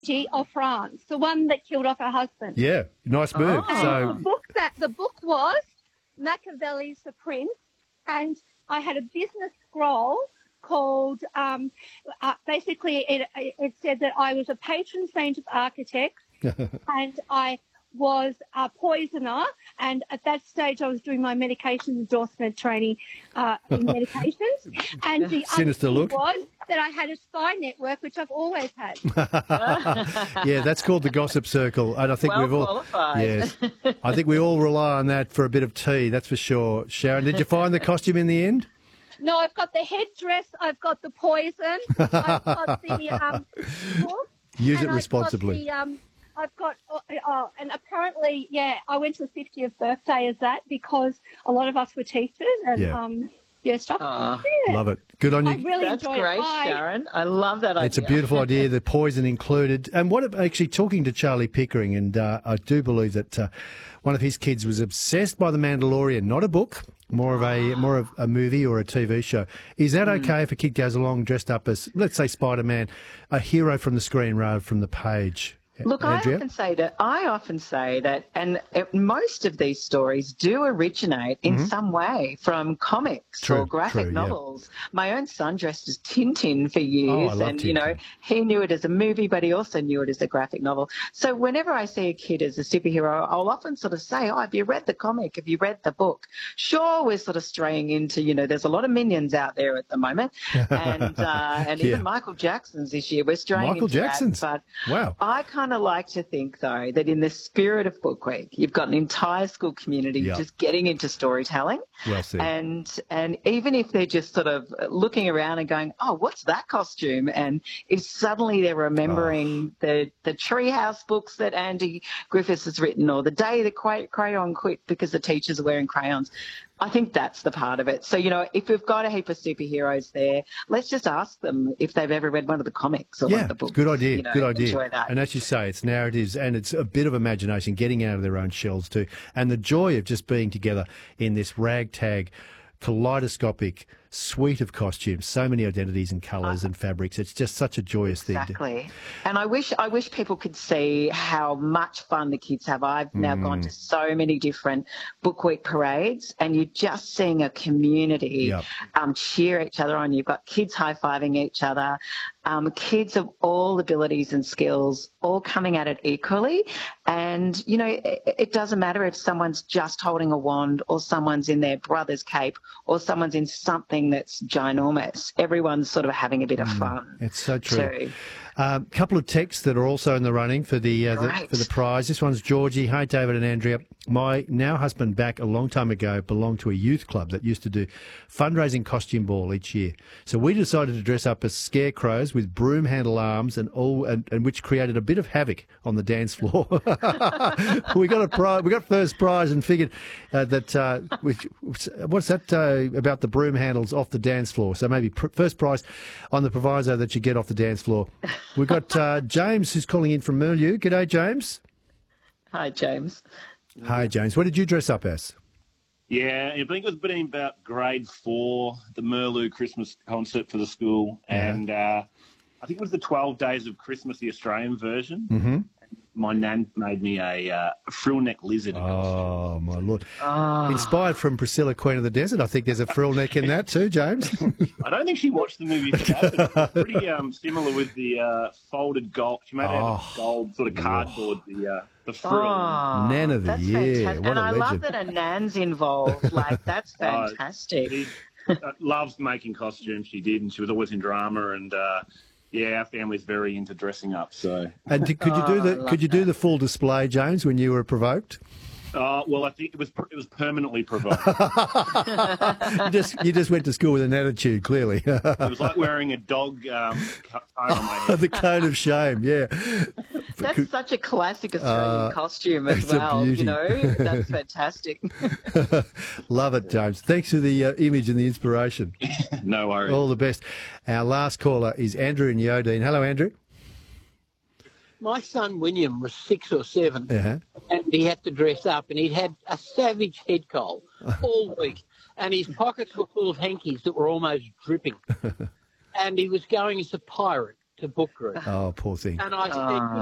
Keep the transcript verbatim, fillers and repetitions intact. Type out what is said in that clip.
of France, the one that killed off her husband. Yeah, nice move. And So the book that the book was Machiavelli's The Prince, and I had a business scroll called um, uh, basically it, it said that I was a patron saint of architects and I was a poisoner, and at that stage I was doing my medication endorsement training uh, in medications, and the Sinister other thing look. was that I had a spy network, which I've always had. yeah, that's called the gossip circle, and I think well we've all qualified. yes, I think we all rely on that for a bit of tea. That's for sure. Sharon, did you find the costume in the end? No, I've got the headdress, I've got the poison, I've got the um, book, Use and it I've responsibly. got the, um, I've got, oh, oh, and apparently, yeah, I went to the fiftieth birthday as that because a lot of us were teachers and, Yeah. um, yeah, stuff. Oh, yeah. Love it. Good on I you. really That's enjoyed great, it. Bye. Sharon. I love that idea. It's a beautiful idea, the poison included. And what actually talking to Charlie Pickering, and uh, I do believe that uh, one of his kids was obsessed by The Mandalorian, not a book, more of a more of a movie or a T V show. Is that okay if a kid goes along dressed up as, let's say, Spider-Man, a hero from the screen rather from the page? Look, Andrea? I often say that. I often say that, and it, most of these stories do originate in Mhm. some way from comics True, or graphic true, yeah. novels. My own son dressed as Tintin for Oh, I years, love and you know Tintin. he knew it as a movie, but he also knew it as a graphic novel. So whenever I see a kid as a superhero, I'll often sort of say, "Oh, have you read the comic? Have you read the book?" Sure, we're sort of straying into, you know, there's a lot of minions out there at the moment, and uh, and Yeah. even Michael Jackson's this year, we're straying Michael into Jackson's. that. But Wow. I kind of like to think, though, that in the spirit of Book Week, you've got an entire school community Yeah. just getting into storytelling. Well said. And and even if they're just sort of looking around and going, oh, what's that costume? And if suddenly they're remembering the, the Treehouse books that Andy Griffiths has written, or the day the cray- crayon quit because the teachers are wearing crayons, I think that's the part of it. So, you know, if we've got a heap of superheroes there, let's just ask them if they've ever read one of the comics or one Yeah, of the books. good idea, You know, good idea. Enjoy that. And as you say, it's narratives and it's a bit of imagination, getting out of their own shells too, and the joy of just being together in this ragtag, kaleidoscopic suite of costumes, so many identities and colours and fabrics. It's just such a joyous thing. Exactly. And I wish I wish people could see how much fun the kids have. I've now Mm. gone to so many different Book Week parades, and you're just seeing a community Yep. um, cheer each other on. You've got kids high-fiving each other, um, kids of all abilities and skills all coming at it equally. And, you know, it, it doesn't matter if someone's just holding a wand or someone's in their brother's cape or someone's in something that's ginormous. Everyone's sort of having a bit of fun. It's so true. too. A um, couple of texts that are also in the running for the, uh, the Great. for the prize. This one's Georgie. Hi, David and Andrea. My now husband back a long time ago belonged to a youth club that used to do fundraising costume ball each year. So we decided to dress up as scarecrows with broom handle arms and all, and, and which created a bit of havoc on the dance floor. we got a prize. We got first prize and figured uh, that uh, which, what's that uh, about the broom handles off the dance floor? So maybe pr- first prize on the proviso that you get off the dance floor. We've got uh, James who's calling in from Merlew. G'day, James. Hi, James. Hi, James. What did you dress up as? Yeah, I think it was been about grade four, the Merlew Christmas concert for the school, Yeah. and uh, I think it was the twelve Days of Christmas, the Australian version. Mm-hmm. My nan made me a uh, frill neck lizard. Oh, my Lord. Oh, Inspired from Priscilla, Queen of the Desert. I think there's a frill neck in that too, James. I don't think she watched the movie for that, but it's pretty um, similar with the uh, folded gold. She made it out of Oh. gold sort of cardboard, the uh, the frill. oh, Nan of the that's year. fantastic. What and a I love legend. that a nan's involved. Like, that's Oh, fantastic. She uh, loves making costumes. She did, and she was always in drama. And uh, yeah, our family's very into dressing up. So, And did, could you do Oh, I the love could you do that. the full display, James, when you were provoked? uh, well, I think it was it was permanently provoked. you just you just went to school with an attitude, clearly. It was like wearing a dog um, co- cone on my head. The code of shame, yeah. That's such a classic Australian Uh, costume as it's a well. beauty. You know, that's fantastic. Love it, James. Thanks for the uh, image and the inspiration. No worries. All the best. Our last caller is Andrew in Yodine. Hello, Andrew. My son William was six or seven, Uh-huh. and he had to dress up, and he'd had a savage head cold all week, and his pockets were full of hankies that were almost dripping. And he was going as a pirate to book group. Oh, poor thing. And I said, Ah.